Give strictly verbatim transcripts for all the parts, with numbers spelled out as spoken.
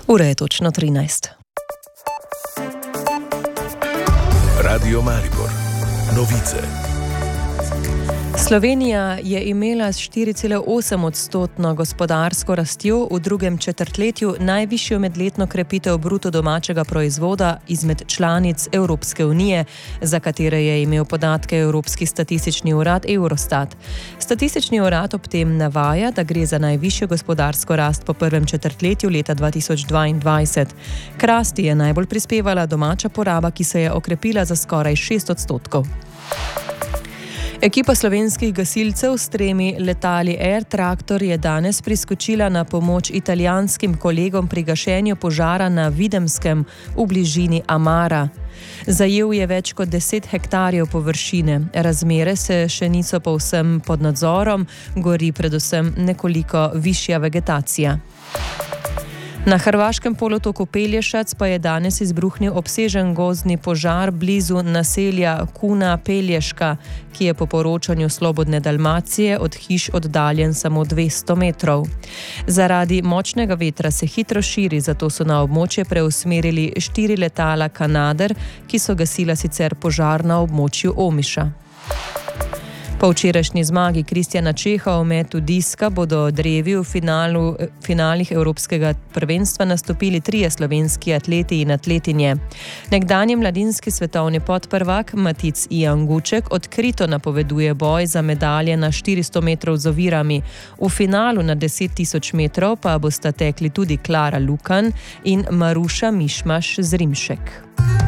Ura je točno trinajst. Radio Maribor. Novice. Slovenija je imela s štiri cele osem odstotno gospodarsko rastjo v drugem četrtletju najvišjo medletno krepitev bruto domačega proizvoda izmed članic Evropske unije, za katere je imel podatke Evropski statistični urad Eurostat. Statistični urad ob tem navaja, da gre za najvišjo gospodarsko rast po prvem četrtletju leta dva tisoč dvaindvajset. K rasti je najbolj prispevala domača poraba, ki se je okrepila za skoraj šest odstotkov. Ekipa slovenskih gasilcev s tremi letali Air Tractor je danes priskočila na pomoč italijanskim kolegom pri gašenju požara na Videmskem v bližini Amara. Zajel je več kot deset hektarjev površine. Razmere se še niso povsem pod nadzorom, gori predvsem nekoliko višja vegetacija. Na hrvaškem polotoku Pelješac pa je danes izbruhnil obsežen gozdni požar blizu naselja Kuna Pelješka, ki je po poročanju Slobodne Dalmacije od hiš oddaljen samo dvesto metrov. Zaradi močnega vetra se hitro širi, zato so na območje preusmerili štiri letala Kanader, ki so gasila sicer požar na območju Omiša. Po včerajšnji zmagi Kristjana Čeha v metu diska bodo drevi v finalu, finalih Evropskega prvenstva nastopili trije slovenski atleti in atletinje. Nekdanji mladinski svetovni podprvak Matic Ijan Guček odkrito napoveduje boj za medalje na štiristo metrov z ovirami. V finalu na deset tisoč metrov pa bosta tekli tudi Klara Lukan in Maruša Mišmaš Zrimšek.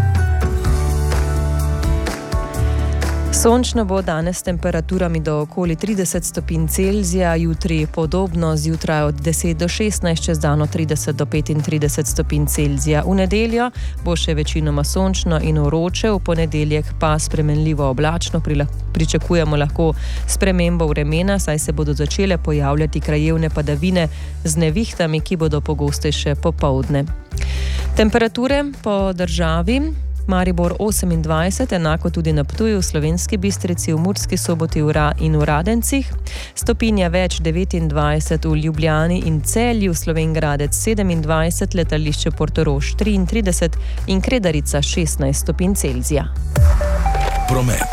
Sončno bo danes s temperaturami do okoli trideset stopinj Celzija, jutri podobno, zjutraj od deset do šestnajst, čez dan od trideset do petintrideset stopinj Celzija. V nedeljo bo še večinoma sončno in vroče, v ponedeljek pa spremenljivo oblačno, pričakujemo lahko spremembo vremena, saj se bodo začele pojavljati krajevne padavine z nevihtami, ki bodo pogostejše popoldne. Temperature po državi: Maribor osemindvajset, enako tudi na Ptuju, v Slovenski Bistrici, v Murski Soboti in v Radencih, stopinja več devetindvajset v Ljubljani in Celju, Slovenj Gradec sedemindvajset, letališče Portorož triintrideset in Kredarica šestnajst stopinj Celzija. Promet.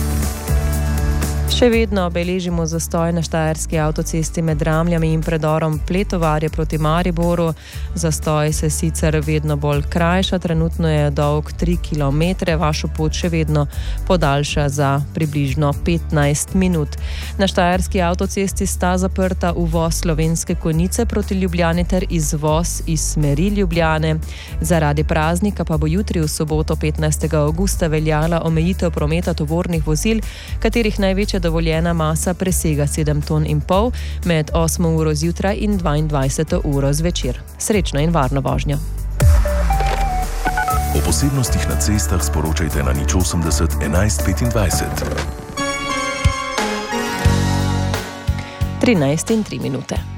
Še vedno beležimo zastoj na štajerski avtocesti med Ramljami in predorom Pletovarje proti Mariboru. Zastoj se sicer vedno bolj krajša, trenutno je dolg tri kilometre, vašo pot še vedno podaljša za približno petnajst minut. Na štajerski avtocesti sta zaprta uvoz Slovenske Konjice proti Ljubljani ter izvoz iz smeri Ljubljane. Zaradi praznika pa bo jutri v soboto petnajstega avgusta veljala omejitev prometa tovornih vozil, katerih največja dovoljena masa presega sedem ton in pol med osmo uro zjutraj in dvaindvajseto uro zvečer. Srečno in varno vožnjo. O posebnostih na cestah sporočajte na nič osemdeset enajst petindvajset. trinajst in tri minute.